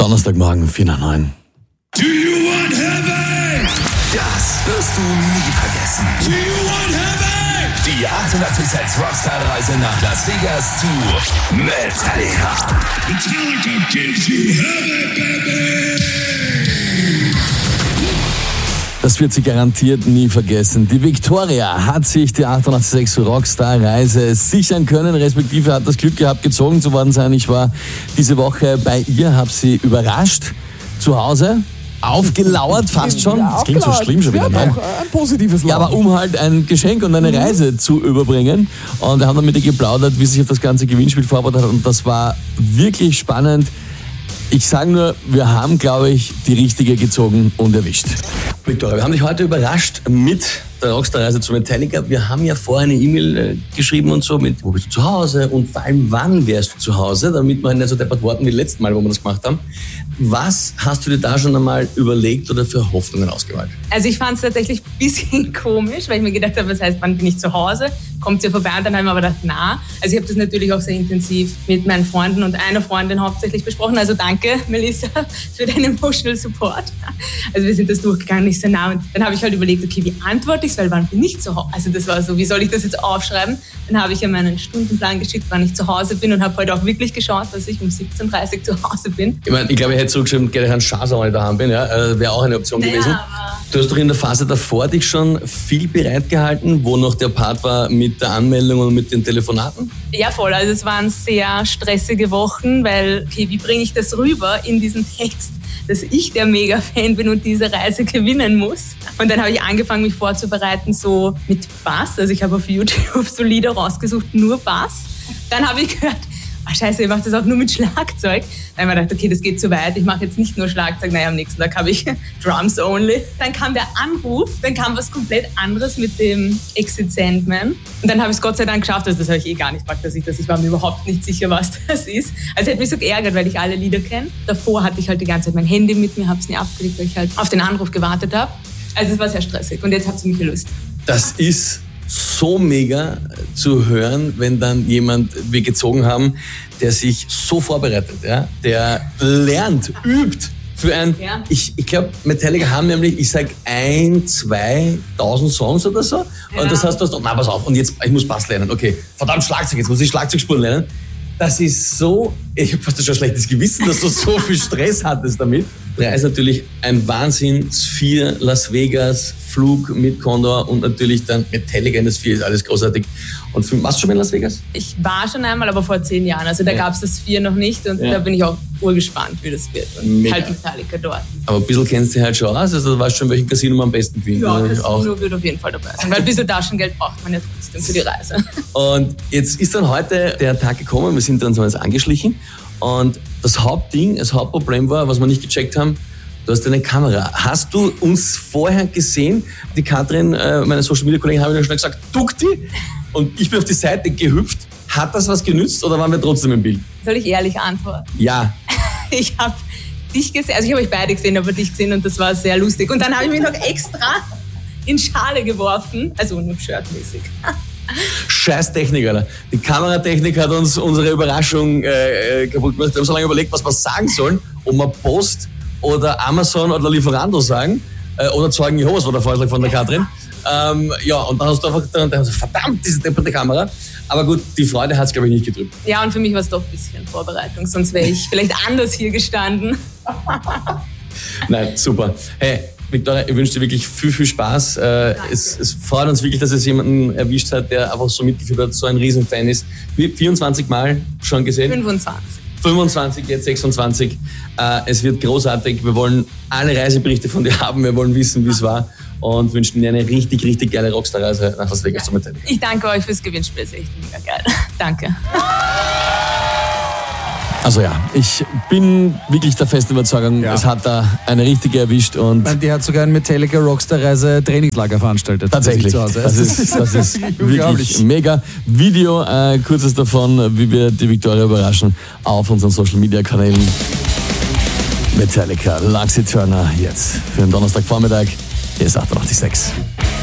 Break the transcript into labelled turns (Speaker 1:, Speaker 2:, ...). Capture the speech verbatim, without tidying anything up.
Speaker 1: Donnerstagmorgen, vier nach neun.
Speaker 2: Do you want heaven?
Speaker 3: Das wirst du nie vergessen.
Speaker 2: Do you want heaven?
Speaker 3: Die achtundachtzig Rockstar-Reise nach Las Vegas zu Metallica.
Speaker 2: Metallica gives you heaven, baby!
Speaker 1: Das wird sie garantiert nie vergessen. Die Victoria hat sich die achtundachtzig Rockstar-Reise sichern können, respektive hat das Glück gehabt, gezogen zu worden sein. Ich war diese Woche bei ihr, habe sie überrascht, zu Hause, aufgelauert fast schon.
Speaker 4: Ja,
Speaker 1: das klingt so schlimm schon wieder.
Speaker 4: Ja,
Speaker 1: Ne?
Speaker 4: doch, ein positives
Speaker 1: Ja, aber um halt ein Geschenk und eine Reise zu überbringen. Und wir haben dann mit ihr geplaudert, wie sich auf das ganze Gewinnspiel vorbereitet hat. Und das war wirklich spannend. Ich sage nur, wir haben, glaube ich, die richtige gezogen und erwischt. Victoria, wir haben dich heute überrascht mit der Rockstar-Reise zu Metallica. Wir haben ja vorher eine E-Mail äh, geschrieben und so mit, wo bist du zu Hause und vor allem, wann wärst du zu Hause, damit wir nicht so deppert worten wie letztes Mal, wo wir das gemacht haben. Was hast du dir da schon einmal überlegt oder für Hoffnungen ausgemalt?
Speaker 5: Also ich fand es tatsächlich ein bisschen komisch, weil ich mir gedacht habe, was heißt, wann bin ich zu Hause? Kommt sie vorbei? Und dann haben wir aber gedacht, na. Also ich habe das natürlich auch sehr intensiv mit meinen Freunden und einer Freundin hauptsächlich besprochen. Also danke, Melissa, für deinen Emotional Support. Also wir sind das durchgegangen, nicht so nah. Und dann habe ich halt überlegt, okay, wie antworte ich es? Weil wann bin ich zu Hause? Also das war so, wie soll ich das jetzt aufschreiben? Dann habe ich ja meinen Stundenplan geschickt, wann ich zu Hause bin und habe heute auch wirklich geschaut, dass ich um siebzehn Uhr dreißig zu Hause bin.
Speaker 1: Ich meine, ich glaube, ich hätte zurückgeschrieben, gerne einen Chance, wenn ich daheim bin. Ja? Äh, wäre auch eine Option
Speaker 5: Naja,
Speaker 1: gewesen.
Speaker 5: aber
Speaker 1: Du hast doch in der Phase davor dich schon viel bereitgehalten, wo noch der Part war mit der Anmeldung und mit den Telefonaten?
Speaker 5: Ja, voll. Also es waren sehr stressige Wochen, weil, okay, wie bringe ich das rüber in diesen Text, dass ich der Mega-Fan bin und diese Reise gewinnen muss. Und dann habe ich angefangen, mich vorzubereiten, so mit Bass. Also ich habe auf YouTube so Lieder rausgesucht, nur Bass. Dann habe ich gehört, oh scheiße, ich mache das auch nur mit Schlagzeug. Dann habe ich gedacht, okay, das geht zu weit. Ich mache jetzt nicht nur Schlagzeug. Naja, am nächsten Tag habe ich Drums only. Dann kam der Anruf, dann kam was komplett anderes mit dem Exit Sandman. Und dann habe ich es Gott sei Dank geschafft. Also das habe ich eh gar nicht gemacht, dass ich das. Ich war mir überhaupt nicht sicher, was das ist. Also hätte mich so geärgert, weil ich alle Lieder kenne. Davor hatte ich halt die ganze Zeit mein Handy mit mir, habe es nie abgelegt, weil ich halt auf den Anruf gewartet habe. Also es war sehr stressig. Und jetzt hat es mich gelöst.
Speaker 1: Das ist so mega zu hören, wenn dann jemand wir gezogen haben, der sich so vorbereitet, ja, der lernt, übt für ein,
Speaker 5: Ja.
Speaker 1: ich, ich glaube, Metallica haben nämlich, ich sag ein, zweitausend Songs oder so.
Speaker 5: Ja.
Speaker 1: Und das heißt, du hast, na pass auf, und jetzt, ich muss Bass lernen, okay, verdammt Schlagzeug, jetzt muss ich Schlagzeugspuren lernen. Das ist so, ich habe fast schon ein schlechtes Gewissen, dass du so viel Stress hattest damit. Preis natürlich ein Wahnsinn, Sphere, Las Vegas, Flug mit Condor und natürlich dann Metallica in das Sphere, ist alles großartig. Und für, warst du schon mal in Las Vegas?
Speaker 5: Ich war schon einmal, aber vor zehn Jahren. Also da
Speaker 1: Ja.
Speaker 5: gab es das Vier noch nicht und
Speaker 1: Ja.
Speaker 5: da bin ich auch urgespannt, wie das wird. Und
Speaker 1: Mega.
Speaker 5: halt Metallica dort.
Speaker 1: Aber ein bisschen kennst du dich halt schon aus, also du weißt schon, welchen Casino man am besten findet.
Speaker 5: Ja,
Speaker 1: Ich
Speaker 5: das
Speaker 1: auch.
Speaker 5: Casino wird auf jeden Fall dabei sein, weil ein bisschen Taschengeld braucht man ja trotzdem für die Reise.
Speaker 1: Und jetzt ist dann heute der Tag gekommen, wir sind dann so jetzt angeschlichen und das Hauptding, das Hauptproblem war, was wir nicht gecheckt haben, du hast eine Kamera. Hast du uns vorher gesehen? Die Katrin, äh, meine Social-Media-Kollegin, habe ich schon gesagt, duck die. Und ich bin auf die Seite gehüpft. Hat das was genützt oder waren wir trotzdem im Bild?
Speaker 5: Soll ich ehrlich antworten?
Speaker 1: Ja.
Speaker 5: Ich habe dich gesehen, also ich habe euch beide gesehen, aber dich gesehen und das war sehr lustig. Und dann habe ich mich noch extra in Schale geworfen, also nur shirtmäßig.
Speaker 1: Scheiß Technik, Alter. Die Kameratechnik hat uns unsere Überraschung äh, kaputt gemacht. Wir haben so lange überlegt, was wir sagen sollen, ob wir Post oder Amazon oder Lieferando sagen äh, oder Zeugen Jehovas war der Vorschlag von der Katrin. Ähm, ja, und dann hast du einfach dann, dann hast du, verdammt, diese depperte Kamera. Aber gut, die Freude hat es, glaube ich, nicht getrübt.
Speaker 5: Ja, und für mich war es doch ein bisschen Vorbereitung, sonst wäre ich vielleicht anders hier gestanden.
Speaker 1: Nein, super. Hey, Victoria, ich wünsche dir wirklich viel, viel Spaß. Äh, es, es freut uns wirklich, dass es jemanden erwischt hat, der einfach so mitgeführt hat, so ein Riesenfan ist. Wie vierundzwanzig Mal schon gesehen?
Speaker 5: fünfundzwanzig.
Speaker 1: fünfundzwanzig, jetzt sechsundzwanzig. Äh, es wird großartig. Wir wollen alle Reiseberichte von dir haben. Wir wollen wissen, wie es war. Und wünschen dir eine richtig, richtig geile Rockstar-Reise nach Las Vegas zu Metallica.
Speaker 5: Ich danke euch fürs Gewinnspiel, ist echt mega geil. Danke.
Speaker 1: Also ja, ich bin wirklich der festen Überzeugung,
Speaker 4: Ja.
Speaker 1: es hat da eine richtige erwischt und
Speaker 4: Die hat sogar ein Metallica Rockstar-Reise Trainingslager veranstaltet.
Speaker 1: tatsächlich,
Speaker 4: Zu Hause.
Speaker 1: das ist, das ist
Speaker 4: unglaublich.
Speaker 1: wirklich mega. Video, äh, kurzes davon, wie wir die Victoria überraschen, auf unseren Social-Media-Kanälen. Metallica, Lux Eterna, jetzt für den Donnerstagvormittag. Hier ist achtundachtzig Komma sechs.